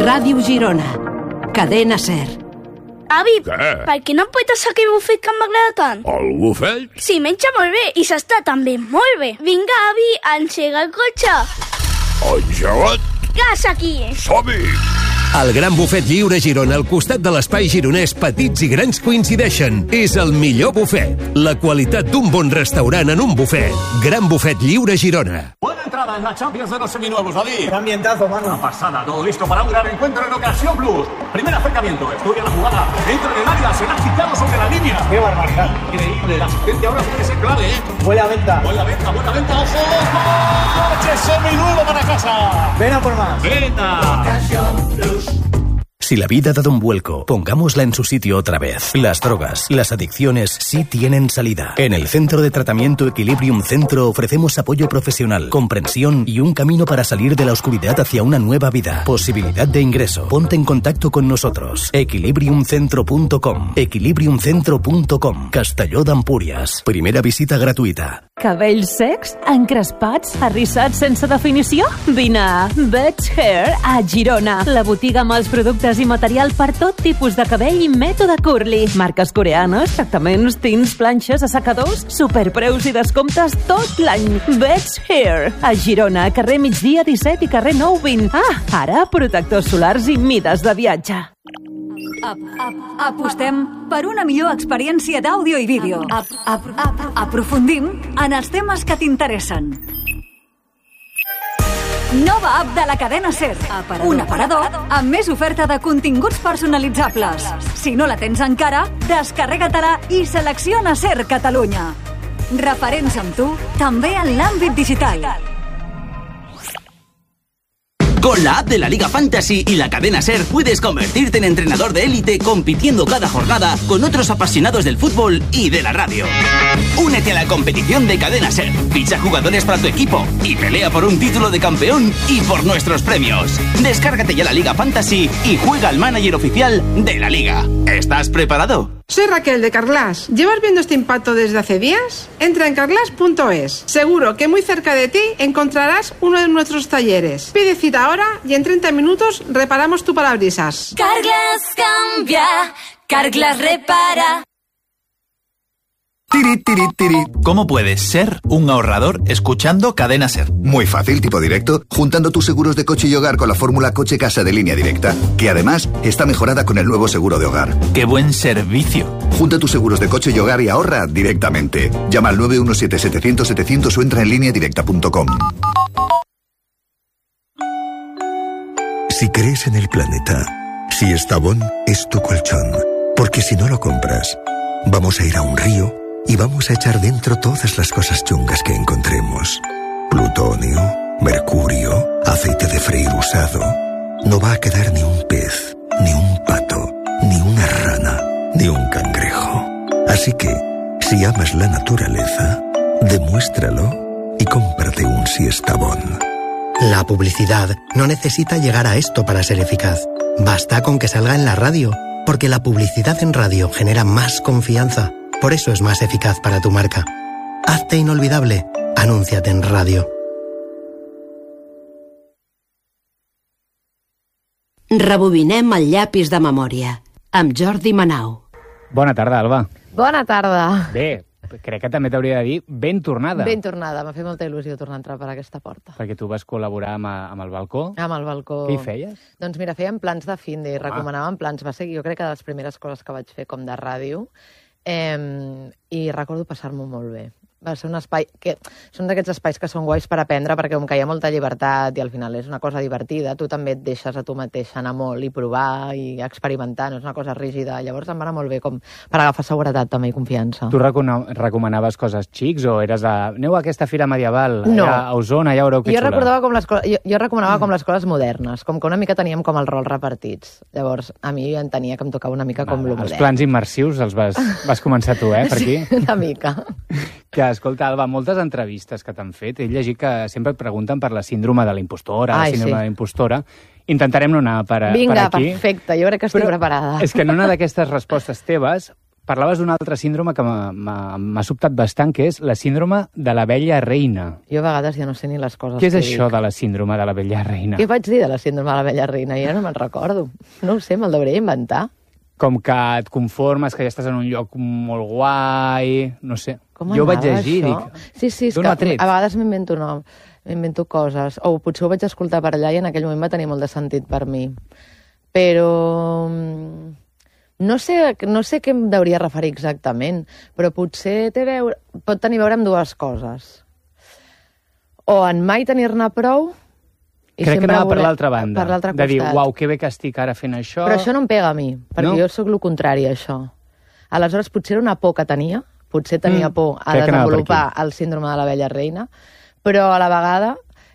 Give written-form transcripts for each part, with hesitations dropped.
Ràdio Girona. Cadena SER. Avi, Què? per què no em pots aquell bufet que m'agrada tant? El bufet? Sí, menja molt bé i s'està també molt bé. Vinga, avi, engega el cotxe. Engegat? Gas aquí. Som-hi! El Gran Bufet Lliure Girona, al costat de l'espai gironès, petits i grans coincideixen. És el millor bufet. La qualitat d'un bon restaurant en un bufet. Gran Bufet Lliure Girona. Buena entrada en la Champions de los seminuevos, David. Qué ambientazo, mano. Una pasada, todo listo para un gran encuentro en Ocasión Plus. Primer acercamiento, estudia la jugada, entra en el área, será quitado sobre la línea. Qué barbaridad. Increíble, la asistencia ahora puede ser clave, ¿eh? Buena venta. Buena venta, ojo. ¡Coche seminuevo para casa! Ven a por más. ¡Venga! Si la vida ha dado un vuelco, pongámosla en su sitio otra vez. Las drogas, las adicciones sí tienen salida. En el Centro de Tratamiento Equilibrium Centro ofrecemos apoyo profesional, comprensión y un camino para salir de la oscuridad hacia una nueva vida. Posibilidad de ingreso. Ponte en contacto con nosotros. Equilibriumcentro.com. Equilibriumcentro.com. Castelló d'Empúries. Primera visita gratuïta. Cabells secs, encrespats, arrissats sense definició? Vine a Bets Hair a Girona, la botiga amb els productes i material per tot tipus de cabell i mètode curly. Marques coreanes, tractaments, tints, planxes, assecadors, superpreus i descomptes tot l'any. Bets Hair a Girona, carrer Migdia 17 i carrer 9 20. Ara protectors solars i mides de viatge. Apostem per una millor experiència d'àudio i vídeo. Aprofundim en els temes que t'interessen. Nova app de la cadena SER. Un aparador amb més oferta de continguts personalitzables. Si no la tens encara, descarrega-te-la i selecciona SER Catalunya. Referents amb tu, també en l'àmbit digital. Con la app de la Liga Fantasy y la cadena SER puedes convertirte en entrenador de élite compitiendo cada jornada con otros apasionados del fútbol y de la radio. Únete a la competición de cadena SER, ficha jugadores para tu equipo y pelea por un título de campeón y por nuestros premios. Descárgate ya la Liga Fantasy y juega al manager oficial de la Liga. ¿Estás preparado? Soy Raquel de Carglass. ¿Llevas viendo este impacto desde hace días? Entra en carglass.es. Seguro que muy cerca de ti encontrarás uno de nuestros talleres. Pide cita ahora y en 30 minutos reparamos tu parabrisas. Carglass cambia, Carglass repara. Tiri, tiri, tiri. ¿Cómo puedes ser un ahorrador escuchando Cadena SER? Muy fácil, tipo directo, juntando tus seguros de coche y hogar con la fórmula coche-casa de Línea Directa, que además está mejorada con el nuevo seguro de hogar. ¡Qué buen servicio! Junta tus seguros de coche y hogar y ahorra directamente. Llama al 917-700-700 o entra en lineadirecta.com. Si crees en el planeta, si Estavón es tu colchón, porque si no lo compras, vamos a ir a un río y vamos a echar dentro todas las cosas chungas que encontremos. Plutonio, mercurio, aceite de freír usado. No va a quedar ni un pez, ni un pato, ni una rana, ni un cangrejo. Así que, si amas la naturaleza, demuéstralo y cómprate un Siestabón. La publicidad no necesita llegar a esto para ser eficaz. Basta con que salga en la radio, porque la publicidad en radio genera más confianza. Por eso es más eficaz para tu marca. Hazte inolvidable. Anúnciate en radio. Rebobinem el llapis de memòria, amb Jordi Manau. Bona tarda, Alba. Bona tarda. Bé, crec que també t'hauria de dir ben tornada. Ben tornada, m'ha fet molta il·lusió tornar a entrar per aquesta porta. Perquè tu vas col·laborar amb el balcó. Amb el balcó. Què hi feies? Doncs mira, fèiem plans de fin de, recomanàvem plans. Va ser, jo crec que de les primeres coses que vaig fer com de ràdio, i recordo passar-m'ho molt bé. Va ser un espai que són d'aquests espais que són guais per aprendre, perquè com que hi ha molta llibertat i al final és una cosa divertida, tu també et deixes a tu mateix anar molt i provar i experimentar, no és una cosa rígida. Llavors em va anar molt bé com per agafar seguretat també i confiança. Tu recomanaves coses xics o eres de... Aneu a aquesta fira medieval, no. Allà a Osona, allà veureu que xula. Jo recomanava com les coses modernes, com que una mica teníem com els rols repartits. Llavors a mi em tenia que em tocava una mica com lo modern. Els plans immersius els vas començar tu, per aquí? Sí, una mica. Que, escolta, Alba, moltes entrevistes que t'han fet, he llegit que sempre et pregunten per la síndrome de la impostora, de la impostora. Intentarem no anar per aquí. Vinga, perfecte, jo crec que estic preparada. És que en una d'aquestes respostes teves parlaves d'una altra síndrome que m'ha sobtat bastant, que és la síndrome de la vella reina. Jo a vegades ja no sé ni les coses Què és que això dic. de la síndrome de la vella reina? Què vaig dir de la síndrome de la vella reina? Ja no me'n recordo. No ho sé, me'l deuré inventar. Com que et conformes, que ja estàs en un lloc molt guai, no sé. Com Jo ho vaig anava, llegir, això? dic... Sí, és que a vegades m'invento coses. O potser ho vaig escoltar per allà i en aquell moment va tenir molt de sentit per mi. Però... No sé què em hauria referir exactament, però potser pot tenir a veure amb dues coses. O en mai tenir-ne prou... Crec que anava per l'altra banda. Per l'altre de dir, costat. uau, que bé que estic ara fent això... Però això no em pega a mi, perquè No? jo sóc el contrari a això. Aleshores, potser era una por que tenia, potser tenia por a crec que anava per desenvolupar el síndrome de la vella reina, però a la vegada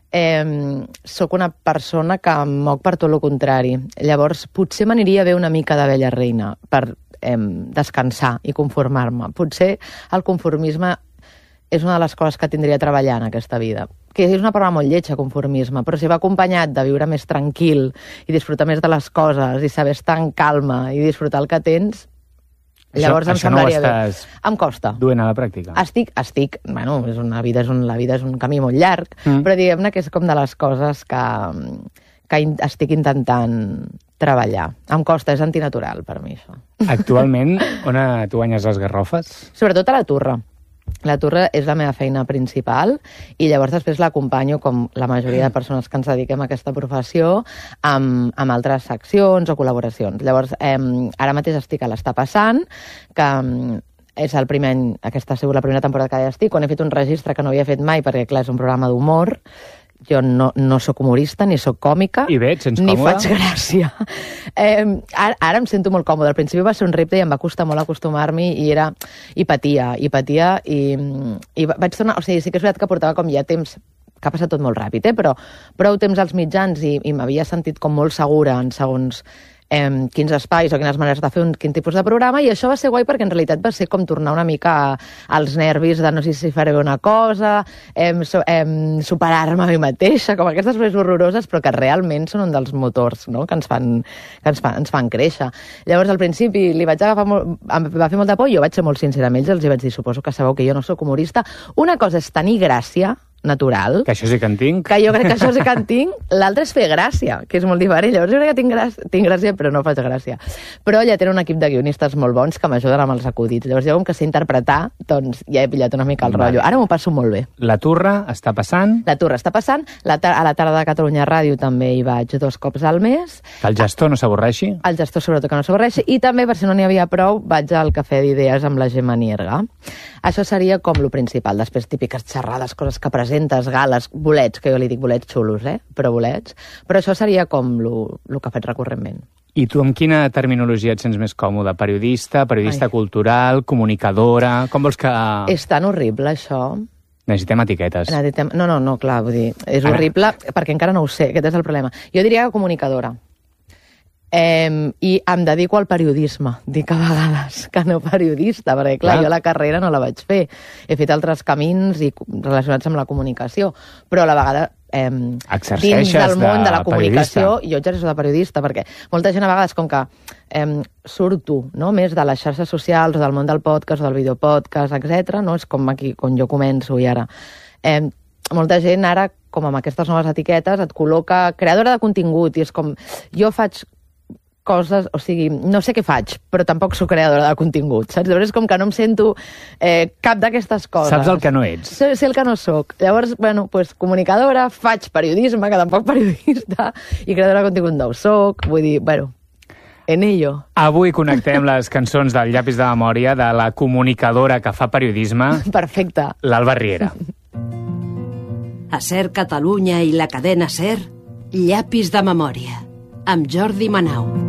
sóc una persona que em moc per tot el contrari. Llavors, potser m'aniria bé una mica de vella reina per descansar i conformar-me. Potser el conformisme és una de les coses que tindria a treballar en aquesta vida. Que és una paraula molt lletja, conformisme, però si va acompanyat de viure més tranquil i disfrutar més de les coses i saber estar en calma i disfrutar el que tens, llavors em semblaria bé. Em costa. Duent a la pràctica. Estic, bueno, la vida és un camí molt llarg, però diguem-ne que és com de les coses que estic intentant treballar. Em costa, és antinatural per mi, això. Actualment, on tu guanyes les garrofes? Sobretot a la Turra. La Turra és la meva feina principal i llavors després l'acompanyo, com la majoria de persones que ens dediquem a aquesta professió, amb altres seccions o col·laboracions. Llavors, ara mateix estic a l'Està Passant, que és el primer any, aquesta ha sigut la primera temporada que ja estic, on he fet un registre que no havia fet mai, perquè clar, és un programa d'humor. Jo no sóc humorista, ni sóc còmica, I bé, et sents ni còmoda? faig gràcia. Ara em sento molt còmoda. Al principi va ser un repte i em va costar molt acostumar-m'hi i patia i vaig tornar... O sigui, sí que és veritat que portava com ja temps, que ha passat tot molt ràpid, però prou temps als mitjans i m'havia sentit com molt segura en segons quins espais o quines maneres de fer quin tipus de programa, i això va ser guai perquè en realitat va ser com tornar una mica als nervis de no sé si faré una cosa, superar-me a mi mateixa, com aquestes coses horroroses, però que realment són un dels motors, no?, que ens fan créixer. Llavors, al principi li vaig agafar em va fer molta por, jo vaig ser molt sincera amb ells, els vaig dir, suposo que sabeu que jo no sóc humorista. Una cosa és tenir gràcia natural. Que això sí que en tinc. Que jo crec que això sí que en tinc. L'altre és fer gràcia, que és molt diferent. Llavors jo crec que tinc gràcia, però no faig gràcia. Però ja tenen un equip de guionistes molt bons que m'ajuden amb els acudits. Llavors jo, com que sé interpretar, doncs ja he pillat una mica el rotllo. Ara m'ho passo molt bé. La Turra està passant. La Turra està passant. A la tarda de Catalunya Ràdio també hi vaig 2 cops al mes. Que el gestor no s'avorreixi. El gestor sobretot que no s'avorreixi. I també, per si no n'hi havia prou, vaig al Cafè d'Idees amb la Gemma Nierga. Això seria com lo principal. Després, típiques xerrades, coses que presentes, gales, bolets, que jo li dic bolets xulos, però bolets. Però això seria com lo que faig recurrentment. I tu amb quina terminologia et sents més còmode? Periodista cultural, comunicadora... Com vols que... És tan horrible, això. Necessitem etiquetes. No, clar, vull dir, és horrible perquè encara no ho sé, aquest és el problema. Jo diria que comunicadora. I em dedico al periodisme, dic a vegades, que no periodista, perquè clar, jo la carrera no la vaig fer. He fet altres camins relacionats amb la comunicació, però a la vegada dins del món de la comunicació jo exerceixo de periodista, perquè molta gent a vegades com que surto més de les xarxes socials o del món del podcast o del videopodcast, etc. No? És com aquí, on jo començo i ara. Molta gent ara, com amb aquestes noves etiquetes, et col·loca creadora de contingut i és com, jo faig coses, o sigui, no sé què faig, però tampoc soc creadora de contingut, saps? Llavors és com que no em sento cap d'aquestes coses. Saps el que no ets. Sé el que no soc. Llavors, bueno, pues, comunicadora, faig periodisme, que tampoc periodista, i creadora de contingut no ho soc, vull dir, bueno, en ello. Avui connectem les cançons del Llapis de Memòria de la comunicadora que fa periodisme. Perfecte. L'Alba Riera. A SER Catalunya i la cadena SER, Llapis de Memòria, amb Jordi Manau.